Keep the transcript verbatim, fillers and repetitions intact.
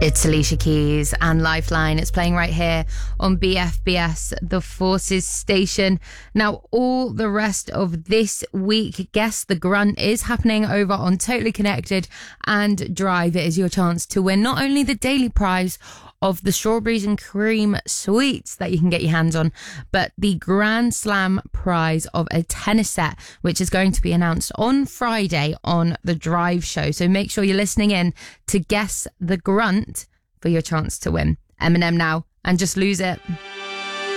It's Alicia Keys and Lifeline. It's playing right here on B F B S, the Forces station. Now, all the rest of this week, Guess the Grunt is happening over on Totally Connected and Drive. It is your chance to win not only the daily prize of the strawberries and cream sweets that you can get your hands on, but the Grand Slam prize of a tennis set, which is going to be announced on Friday on the Drive show. So make sure you're listening in to Guess the Grunt for your chance to win. Eminem now, and Just Lose It.